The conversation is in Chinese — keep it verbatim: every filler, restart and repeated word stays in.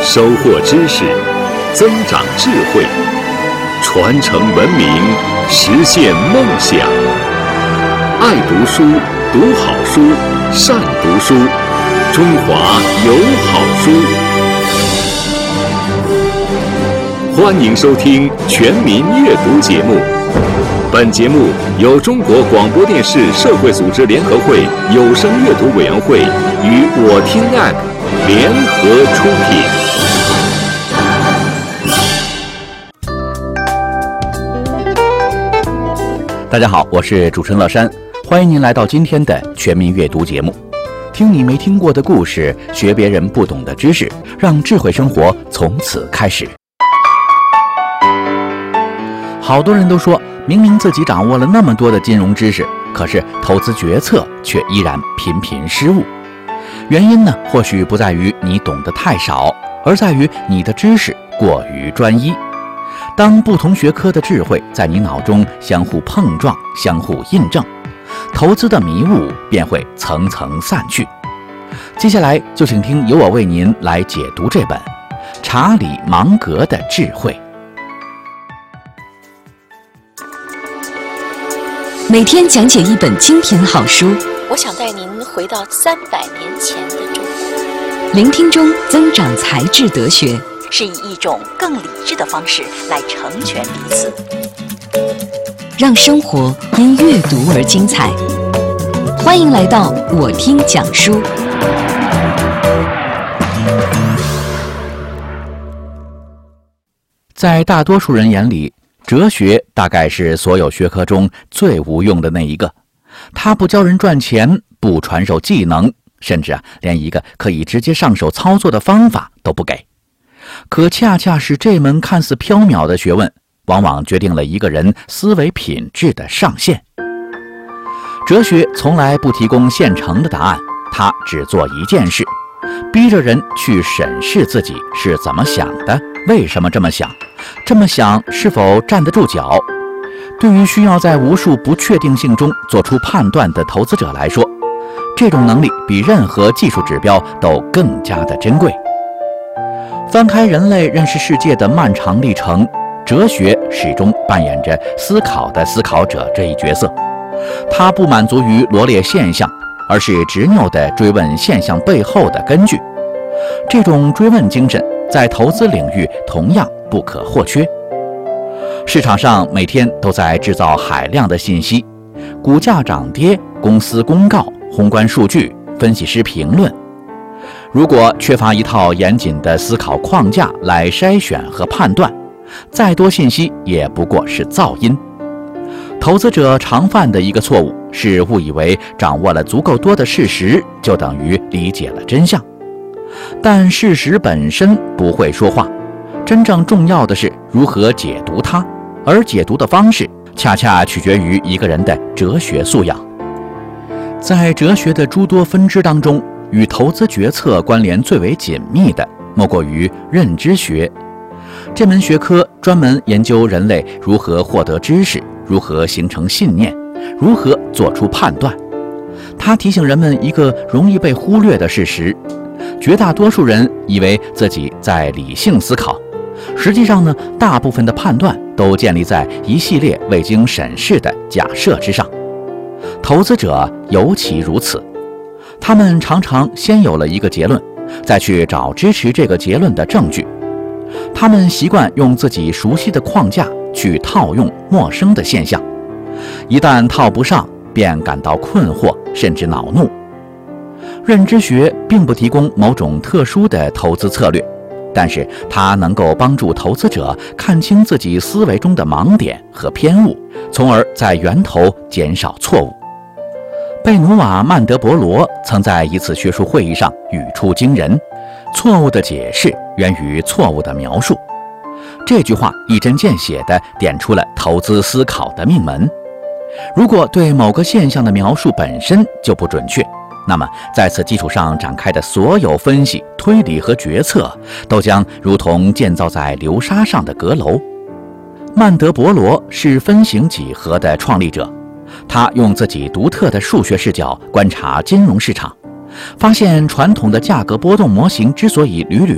收获知识，增长智慧，传承文明，实现梦想。爱读书，读好书，善读书，中华有好书。欢迎收听全民阅读节目。本节目由中国广播电视社会组织联合会有声阅读委员会与我听 A P P 联合出品。大家好，我是主持人乐山，欢迎您来到今天的全民阅读节目。听你没听过的故事，学别人不懂的知识，让智慧生活从此开始。好多人都说，明明自己掌握了那么多的金融知识，可是投资决策却依然频频失误。原因呢，或许不在于你懂得太少，而在于你的知识过于专一。当不同学科的智慧在你脑中相互碰撞、相互印证，投资的迷雾便会层层散去。接下来就请听由我为您来解读这本《查理芒格的智慧》。 每天讲解一本精品好书， 我想带您回到三百年前的中国， 聆听中增长才智德学， 是以一种更理智的方式来成全彼此， 让生活因阅读而精彩。欢迎来到我听讲书。 在大多数人眼里，哲学大概是所有学科中最无用的那一个，它不教人赚钱，不传授技能，甚至啊，连一个可以直接上手操作的方法都不给。可恰恰是这门看似缥缈的学问，往往决定了一个人思维品质的上限。哲学从来不提供现成的答案，它只做一件事，逼着人去审视自己是怎么想的，为什么这么想，这么想是否站得住脚。对于需要在无数不确定性中做出判断的投资者来说，这种能力比任何技术指标都更加的珍贵。翻开人类认识世界的漫长历程，哲学始终扮演着思考的思考者这一角色。它不满足于罗列现象，而是执拗地追问现象背后的根据。这种追问精神在投资领域同样不可或缺。市场上每天都在制造海量的信息，股价涨跌、公司公告、宏观数据、分析师评论。如果缺乏一套严谨的思考框架来筛选和判断，再多信息也不过是噪音。投资者常犯的一个错误是误以为掌握了足够多的事实就等于理解了真相，但事实本身不会说话，真正重要的是如何解读它，而解读的方式恰恰取决于一个人的哲学素养。在哲学的诸多分支当中，与投资决策关联最为紧密的莫过于认知学。这门学科专门研究人类如何获得知识，如何形成信念，如何做出判断。它提醒人们一个容易被忽略的事实：绝大多数人以为自己在理性思考，实际上呢，大部分的判断都建立在一系列未经审视的假设之上。投资者尤其如此，他们常常先有了一个结论，再去找支持这个结论的证据。他们习惯用自己熟悉的框架去套用陌生的现象，一旦套不上，便感到困惑，甚至恼怒。认知学并不提供某种特殊的投资策略，但是它能够帮助投资者看清自己思维中的盲点和偏误，从而在源头减少错误。贝努瓦·曼德伯罗曾在一次学术会议上语出惊人：错误的解释源于错误的描述。这句话一针见血地点出了投资思考的命门。如果对某个现象的描述本身就不准确，那么在此基础上展开的所有分析、推理和决策都将如同建造在流沙上的阁楼。曼德伯罗是分形几何的创立者，他用自己独特的数学视角观察金融市场，发现传统的价格波动模型之所以屡屡